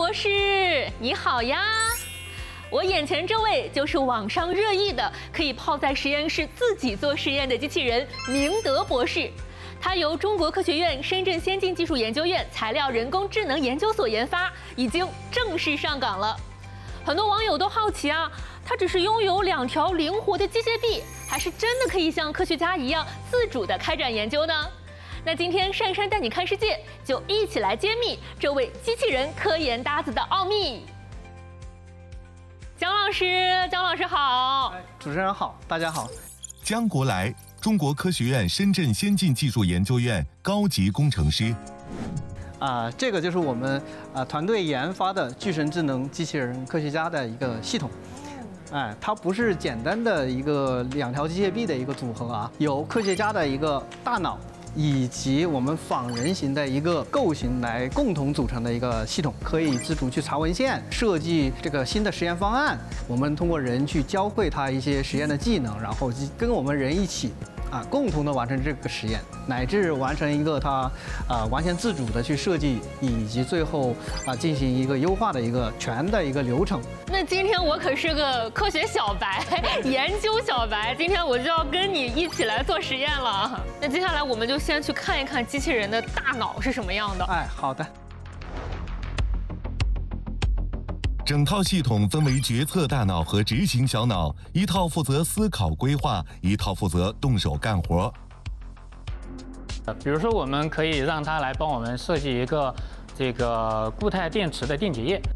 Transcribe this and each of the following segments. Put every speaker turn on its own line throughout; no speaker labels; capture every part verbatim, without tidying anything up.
博士，你好呀！我眼前这位就是网上热议的可以泡在实验室自己做实验的机器人明德博士。它由中国科学院深圳先进技术研究院材料人工智能研究所研发，已经正式上岗了。很多网友都好奇啊，它只是拥有两条灵活的机械臂，还是真的可以像科学家一样自主地开展研究呢？那今天珊珊带你看世界，就一起来揭秘这位机器人科研搭子的奥秘。姜老师，姜老师好。
主持人好，大家好。
姜国来，中国科学院深圳先进技术研究院高级工程师。
啊、呃，这个就是我们啊、呃、团队研发的巨神智能机器人科学家的一个系统。哎，它不是简单的一个两条机械臂的一个组合啊，有科学家的一个大脑，以及我们仿人形的一个构型来共同组成的一个系统，可以自主去查文献、设计这个新的实验方案。我们通过人去教会它一些实验的技能，然后跟我们人一起啊，共同的完成这个实验，乃至完成一个它啊完全自主的去设计，以及最后啊进行一个优化的一个全的一个流程。
那今天我可是个科学小白，研究小白，今天我就要跟你一起来做实验了。那接下来我们就先去看一看机器人的大脑是什么样的。
哎，好的。
整套系统分为决策大脑和执行小脑，一套负责思考规划，一套负责动手干活。
比如说，我们可以让它来帮我们设计一个这个固态电池的电解液。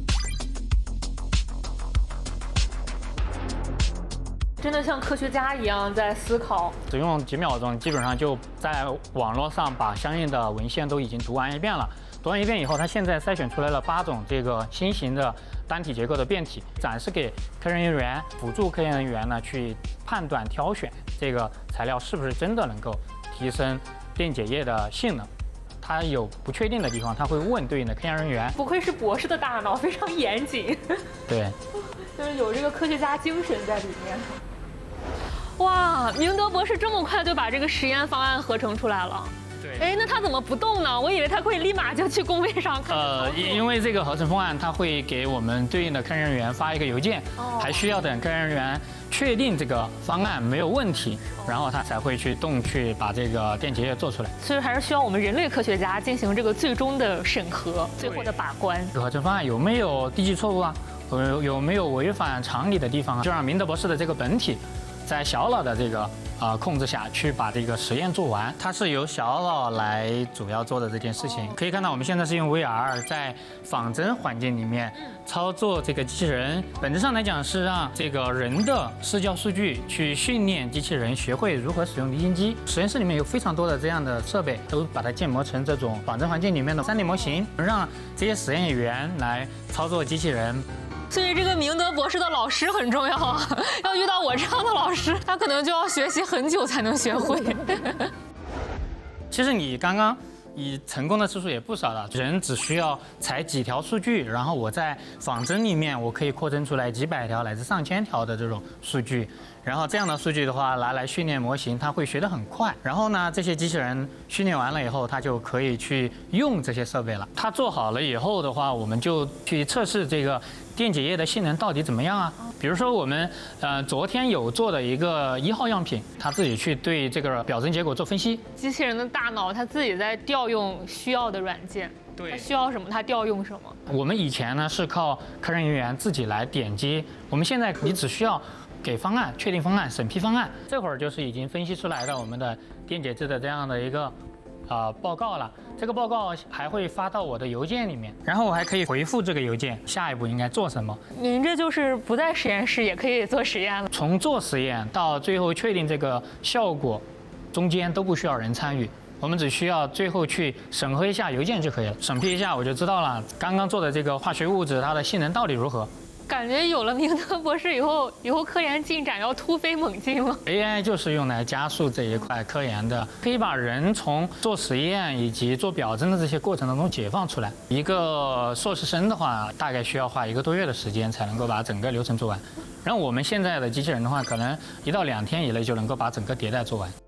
真的像科学家一样在思考，
只用几秒钟，基本上就在网络上把相应的文献都已经读完一遍了。读完一遍以后，它现在筛选出来了八种这个新型的单体结构的变体，展示给科研人员、辅助科研人员呢去判断挑选这个材料是不是真的能够提升电解液的性能。它有不确定的地方，它会问对应的科研人员。
不愧是博士的大脑，非常严谨。
对，
就是有这个科学家精神在里面。哇，明德博士这么快就把这个实验方案合成出来了。
对。
哎，那他怎么不动呢？我以为他会立马就去工位上看。
呃，因为这个合成方案，它会给我们对应的科研人员发一个邮件，哦、还需要等科研人员确定这个方案没有问题，然后他才会去动去把这个电解液做出来。
所以还是需要我们人类科学家进行这个最终的审核，最后的把关。
合成方案有没有低级错误啊？有有没有违反常理的地方啊？就让明德博士的这个本体在小脑的这个呃控制下去把这个实验做完，它是由小脑来主要做的这件事情。可以看到我们现在是用 V R 在仿真环境里面操作这个机器人，本质上来讲是让这个人的视觉数据去训练机器人学会如何使用离心机。实验室里面有非常多的这样的设备，都把它建模成这种仿真环境里面的 三 D 模型，让这些实验员来操作机器人。
所以这个明德博士的老师很重要啊，要遇到我这样的老师，他可能就要学习很久才能学会。
其实你刚刚你成功的次数也不少了，人只需要采几条数据，然后我在仿真里面我可以扩增出来几百条乃至上千条的这种数据，然后这样的数据的话拿来训练模型，它会学得很快。然后呢，这些机器人训练完了以后，它就可以去用这些设备了。它做好了以后的话，我们就去测试这个电解液的性能到底怎么样啊？比如说我们呃昨天有做的一个一号样品，它自己去对这个表征结果做分析。
机器人的大脑它自己在调用需要的软件，对，它需要什么它调用什么。
我们以前呢是靠科研人员自己来点击，我们现在你只需要给方案、确定方案、审批方案，这会儿就是已经分析出来的我们的电解质的这样的一个啊、呃、报告了。这个报告还会发到我的邮件里面，然后我还可以回复这个邮件，下一步应该做什么。
您这就是不在实验室也可以做实验了。
从做实验到最后确定这个效果，中间都不需要人参与。我们只需要最后去审核一下邮件就可以了，审批一下我就知道了刚刚做的这个化学物质它的性能到底如何。
感觉有了明德博士以后，以后科研进展要突飞猛进了。
A I 就是用来加速这一块科研的，可以把人从做实验以及做表征的这些过程当中解放出来。一个硕士生的话，大概需要花一个多月的时间才能够把整个流程做完。然后我们现在的机器人的话，可能一到两天以内就能够把整个迭代做完。